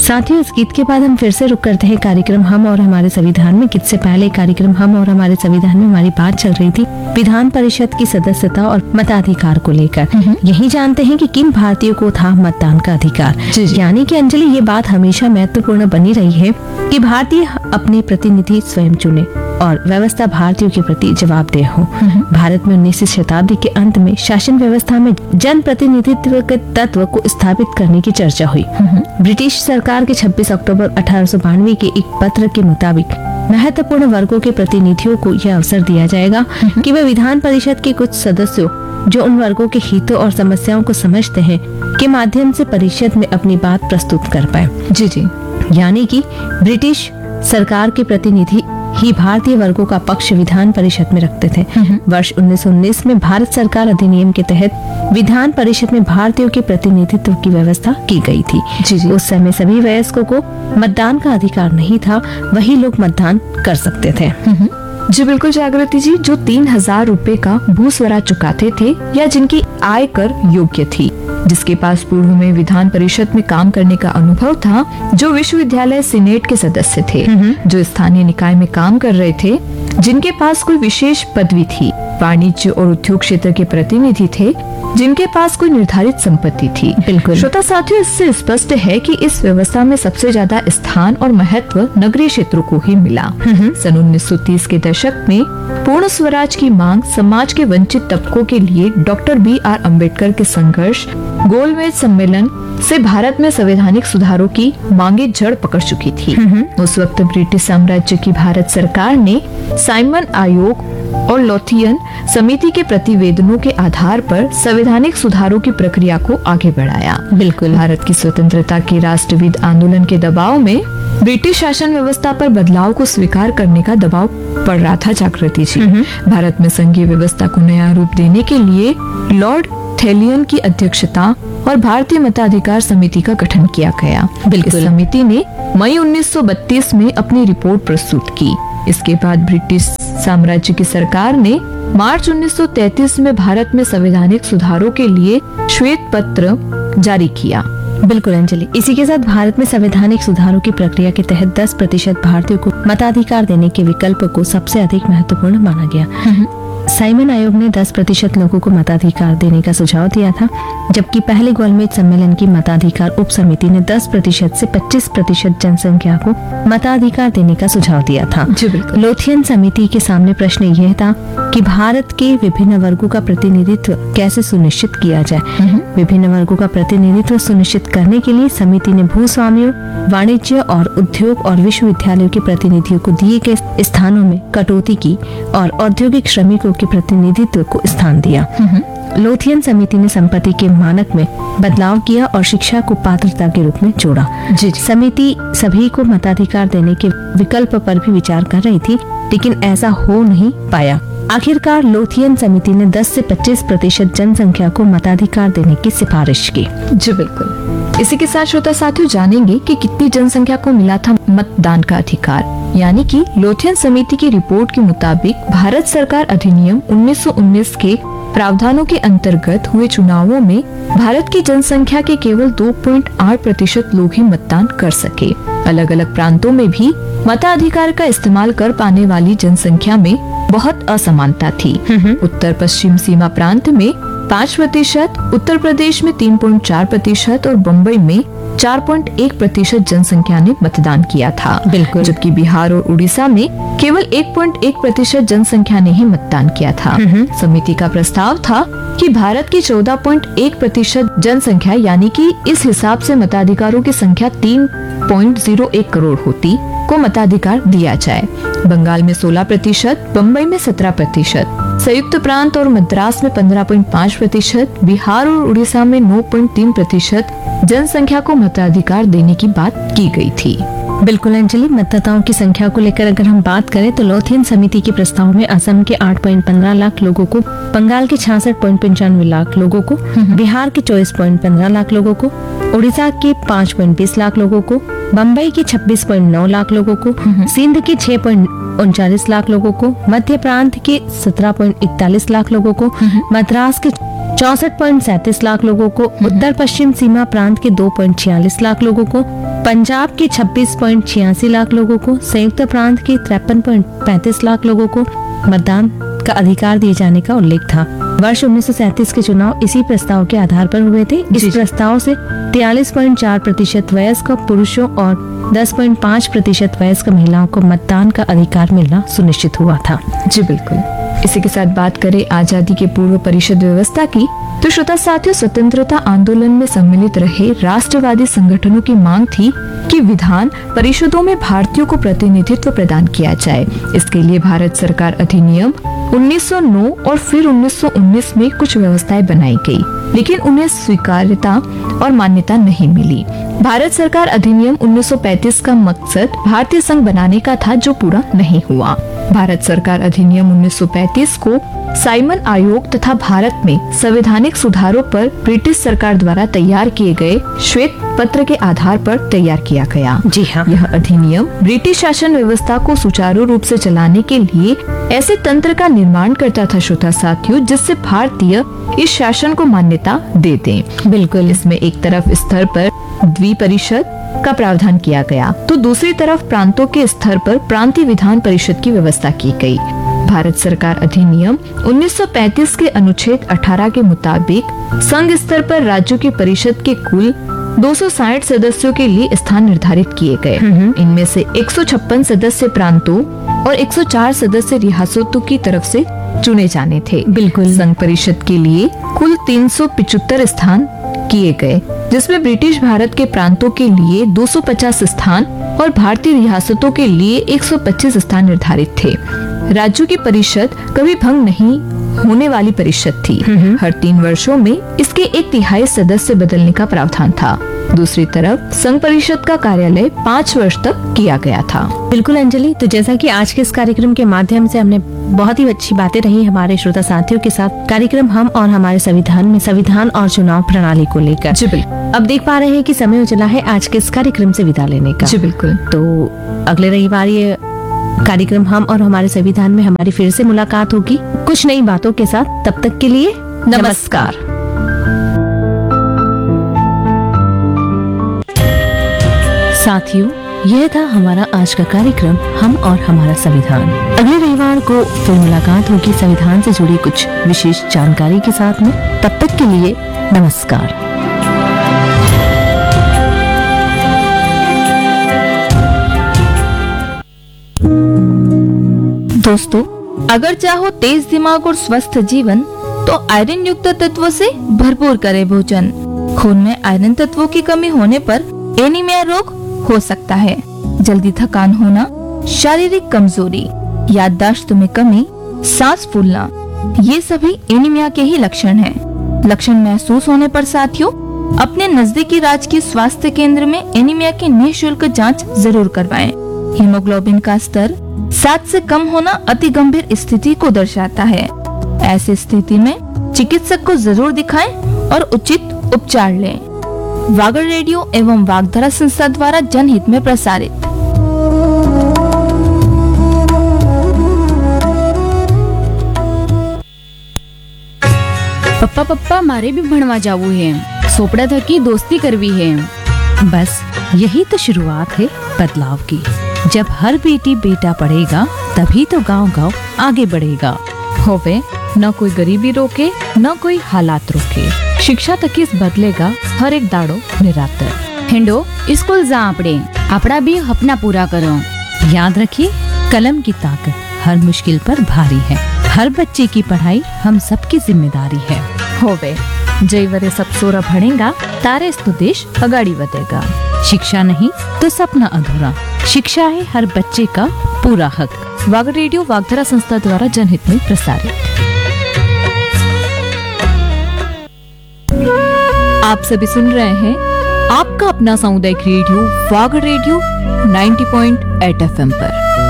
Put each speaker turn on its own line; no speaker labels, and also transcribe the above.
साथियों, इस गीत के बाद हम फिर से रुक करते हैं कार्यक्रम हम और हमारे संविधान में। गीत से पहले कार्यक्रम हम और हमारे संविधान में हमारी बात चल रही थी विधान परिषद की सदस्यता और मताधिकार को लेकर। यही जानते हैं कि किन भारतीयों को था मतदान का अधिकार। यानी कि अंजलि, ये बात हमेशा महत्वपूर्ण बनी रही है कि भारतीय अपने प्रतिनिधि स्वयं चुने और व्यवस्था भारतीयों के प्रति जवाबदेह हो। भारत में 19वीं शताब्दी के अंत में शासन व्यवस्था में जन प्रतिनिधित्व के तत्व को स्थापित करने की चर्चा हुई। ब्रिटिश सरकार के 26 अक्टूबर 1892 के एक पत्र के मुताबिक महत्वपूर्ण वर्गों के प्रतिनिधियों को यह अवसर दिया जाएगा कि वे विधान परिषद के कुछ सदस्यों जो उन वर्गों के हितों और समस्याओं को समझते हैं के माध्यम से परिषद में अपनी बात प्रस्तुत कर पाए। जी। यानी कि ब्रिटिश सरकार के प्रतिनिधि ही भारतीय वर्गों का पक्ष विधान परिषद में रखते थे। वर्ष 1919 में भारत सरकार अधिनियम के तहत विधान परिषद में भारतीयों के प्रतिनिधित्व की व्यवस्था की गई थी। जी। उस समय सभी वयस्कों को मतदान का अधिकार नहीं था, वही लोग मतदान कर सकते थे।
जी बिल्कुल जागृति जी, जो 3000 रुपए का भूस्वरा चुकाते थे या जिनकी आय कर योग्य थी, जिसके पास पूर्व में विधान परिषद में काम करने का अनुभव था, जो विश्वविद्यालय सीनेट के सदस्य थे, जो स्थानीय निकाय में काम कर रहे थे, जिनके पास कोई विशेष पदवी थी, वाणिज्य और उद्योग क्षेत्र के प्रतिनिधि थे, जिनके पास कोई निर्धारित संपत्ति थी। बिल्कुल श्रोता साथियों, इससे स्पष्ट है कि इस व्यवस्था में सबसे ज्यादा स्थान और महत्व नगरीय क्षेत्रों को ही मिला। सन 1930 के दशक में पूर्ण स्वराज की मांग समाज के वंचित तबकों के लिए डॉक्टर B.R. अम्बेडकर के संघर्ष गोलमेज सम्मेलन से भारत में संवैधानिक सुधारों की मांगे जड़ पकड़ चुकी थी। उस वक्त ब्रिटिश साम्राज्य की भारत सरकार ने साइमन आयोग और लोथियन समिति के प्रतिवेदनों के आधार पर संवैधानिक सुधारों की प्रक्रिया को आगे बढ़ाया। बिल्कुल भारत की स्वतंत्रता के राष्ट्रविद आंदोलन के दबाव में ब्रिटिश शासन व्यवस्था पर बदलाव को स्वीकार करने का दबाव पड़ रहा था। जागृति जी, भारत में संघीय व्यवस्था को नया रूप देने के लिए लॉर्ड थेलियन की अध्यक्षता और भारतीय मताधिकार समिति का गठन किया गया। बिल्कुल समिति ने मई 1932 में अपनी रिपोर्ट प्रस्तुत की। इसके बाद ब्रिटिश साम्राज्य की सरकार ने मार्च 1933 में भारत में संवैधानिक सुधारों के लिए श्वेत पत्र जारी किया।
बिल्कुल अंजलि, इसी के साथ भारत में संवैधानिक सुधारों की प्रक्रिया के तहत 10% भारतीयों को मताधिकार देने के विकल्प को सबसे अधिक महत्वपूर्ण माना गया। साइमन आयोग ने 10% लोगों को मताधिकार देने का सुझाव दिया था, जबकि पहले गोलमेज सम्मेलन की मताधिकार उप समिति ने 10% से 25% जनसंख्या को मताधिकार देने का सुझाव दिया था। लोथियन समिति के सामने प्रश्न यह था कि भारत के विभिन्न वर्गों का प्रतिनिधित्व कैसे सुनिश्चित किया जाए। विभिन्न वर्गों का प्रतिनिधित्व सुनिश्चित करने के लिए समिति ने भूस्वामियों, वाणिज्य और उद्योग और विश्वविद्यालयों के प्रतिनिधियों को दिए गए स्थानों में कटौती की और औद्योगिक श्रमिकों के प्रतिनिधित्व को स्थान दिया। लोथियन समिति ने संपत्ति के मानक में बदलाव किया और शिक्षा को पात्रता के रूप में जोड़ा। समिति सभी को मताधिकार देने के विकल्प पर भी विचार कर रही थी, लेकिन ऐसा हो नहीं पाया। आखिरकार लोथियन समिति ने 10 से 25% जनसंख्या को मताधिकार देने की सिफारिश की।
जी बिल्कुल। इसी के साथ श्रोता साथियों जानेंगे कि कितनी जनसंख्या को मिला था मतदान का अधिकार। यानी कि लोथियन समिति की रिपोर्ट के मुताबिक भारत सरकार अधिनियम 1919 के प्रावधानों के अंतर्गत हुए चुनावों में भारत की जनसंख्या के केवल 2.8% लोग ही मतदान कर सके। अलग अलग प्रांतों में भी मताधिकार का इस्तेमाल कर पाने वाली जनसंख्या में बहुत असमानता थी। उत्तर पश्चिम सीमा प्रांत में 5%, उत्तर प्रदेश में 3.4% और बम्बई में 4.1% जनसंख्या ने मतदान किया था। बिल्कुल। जबकि बिहार और उड़ीसा में केवल 1.1% जनसंख्या ने ही मतदान किया था। समिति का प्रस्ताव था कि भारत की 14.1% जनसंख्या यानी कि इस हिसाब से मताधिकारों की संख्या 3.01 करोड़ होती को मताधिकार दिया जाए। बंगाल में 16%, बम्बई में 17%, संयुक्त प्रांत और मद्रास में 15.5%, बिहार और उड़ीसा में 9.3% जनसंख्या को मताधिकार देने की बात की गई थी।
बिल्कुल अंजलि, मतदाताओं की संख्या को लेकर अगर हम बात करें तो लोथियन समिति के प्रस्ताव में असम के 8.15 लाख लोगों को, बंगाल के 66.95 लाख लोगों को, बिहार के 24.15 लाख लोगों को, उड़ीसा के 5.20 लाख लोगों को, बम्बई के 26.9 लाख लोगों को, सिंध के 6.39 लाख लोगों को, मध्य प्रांत के 17.41 लाख लोगों को, मद्रास के 64.37 लाख लोगों को, उत्तर पश्चिम सीमा प्रांत के 2.46 लाख लोगों को, पंजाब के 26.86 लाख लोगों को, संयुक्त प्रांत के 53.35 लाख लोगों को मतदान का अधिकार दिए जाने का उल्लेख था। वर्ष 1937 के चुनाव इसी प्रस्ताव के आधार पर हुए थे। इस प्रस्ताव से 43.4% वयस्क पुरुषों और 10.5% वयस्क महिलाओं को मतदान का अधिकार मिलना सुनिश्चित हुआ था।
जी बिल्कुल। इसी के साथ बात करें आजादी के पूर्व परिषद व्यवस्था की, तो श्रोता साथियों, स्वतंत्रता आंदोलन में सम्मिलित रहे राष्ट्रवादी संगठनों की मांग थी कि विधान परिषदों में भारतीयों को प्रतिनिधित्व प्रदान किया जाए। इसके लिए भारत सरकार अधिनियम 1909 और फिर 1919 में कुछ व्यवस्थाएं बनाई गई, लेकिन उन्हें स्वीकार्यता और मान्यता नहीं मिली। भारत सरकार अधिनियम 1935 का मकसद भारतीय संघ बनाने का था, जो पूरा नहीं हुआ। भारत सरकार अधिनियम 1935 को साइमन आयोग तथा भारत में संवैधानिक सुधारों पर ब्रिटिश सरकार द्वारा तैयार किए गए श्वेत पत्र के आधार पर तैयार किया गया।
जी हाँ।
यह अधिनियम ब्रिटिश शासन व्यवस्था को सुचारू रूप से चलाने के लिए ऐसे तंत्र का निर्माण करता था, श्रोता साथियों, जिससे भारतीय इस शासन को मान्यता दे दें।
बिल्कुल।
इसमें एक तरफ स्तर पर द्विपरिषद का प्रावधान किया गया, तो दूसरी तरफ प्रांतों के स्तर पर प्रांतीय विधान परिषद की व्यवस्था की गई। भारत सरकार अधिनियम 1935 के अनुच्छेद 18 के मुताबिक संघ स्तर पर राज्यों की परिषद के कुल 260 सदस्यों के लिए स्थान निर्धारित किए गए। इनमें से 156 सदस्य प्रांतों और 104 सदस्य रियासतों की तरफ से चुने जाने थे।
बिल्कुल।
संघ परिषद के लिए कुल 375 स्थान किए गए, जिसमें ब्रिटिश भारत के प्रांतों के लिए 250 स्थान और भारतीय रियासतों के लिए 125 स्थान निर्धारित थे। राज्यों की परिषद कभी भंग नहीं होने वाली परिषद थी। हर 3 वर्षों में इसके 1/3 सदस्य बदलने का प्रावधान था। दूसरी तरफ संघ परिषद का कार्यालय 5 वर्ष तक किया गया था।
बिल्कुल अंजलि, तो जैसा कि आज के इस कार्यक्रम के माध्यम से हमने बहुत ही अच्छी बातें रही हमारे श्रोता साथियों के साथ, कार्यक्रम हम और हमारे संविधान में संविधान और चुनाव प्रणाली को लेकर।
जी बिल्कुल।
अब देख पा रहे हैं कि समय हो चला है आज के इस कार्यक्रम से विदा लेने का।
जी बिल्कुल।
तो अगले रविवार ये कार्यक्रम हम और हमारे संविधान में हमारी फिर से मुलाकात होगी कुछ नई बातों के साथ। तब तक के लिए नमस्कार। साथियों, यह था हमारा आज का कार्यक्रम हम और हमारा संविधान। अगले रविवार को फिर मुलाकात होगी संविधान से जुड़ी कुछ विशेष जानकारी के साथ में। तब तक के लिए नमस्कार।
दोस्तों, अगर चाहो तेज दिमाग और स्वस्थ जीवन, तो आयरन युक्त तत्वों से भरपूर करें भोजन। खून में आयरन तत्वों की कमी होने पर एनीमिया रोग हो सकता है। जल्दी थकान होना, शारीरिक कमजोरी, याददाश्त में कमी, सांस फूलना, ये सभी एनीमिया के ही लक्षण हैं। लक्षण महसूस होने पर साथियों, अपने नजदीकी राज्य स्वास्थ्य केंद्र में एनीमिया की निःशुल्क जांच जरूर करवाएं। हीमोग्लोबिन का स्तर 7 से कम होना अति गंभीर स्थिति को दर्शाता है। ऐसी स्थिति में चिकित्सक को जरूर दिखाएं और उचित उपचार लें। वागर रेडियो एवं वागधारा संस्था द्वारा जनहित में प्रसारित।
पप्पा पप्पा मारे भी भणवा जावू है, सोपड़ा थकी दोस्ती करवी है।
बस यही तो शुरुआत है बदलाव की। जब हर बेटी बेटा पढ़ेगा तभी तो गांव आगे बढ़ेगा।
होवे न कोई गरीबी रोके न कोई हालात रोके। शिक्षा तक इस बदलेगा हर एक दाड़ो निरातर।
हेंडो स्कूल जा आपड़े, आपड़ा भी अपना पूरा करो।
याद रखिए, कलम की ताकत हर मुश्किल पर भारी है। हर बच्चे की पढ़ाई हम सबकी जिम्मेदारी है।
होवे जय वरे सब सोरा भणेगा, तारे तो देश अगाड़ी बढ़ेगा।
शिक्षा नहीं तो सपना अधूरा। शिक्षा है हर बच्चे का पूरा हक।
वाग रेडियो वागधारा संस्था द्वारा जनहित में प्रसारित। आप सभी सुन रहे हैं आपका अपना सामुदायिक रेडियो वाग रेडियो 90.8 FM पर।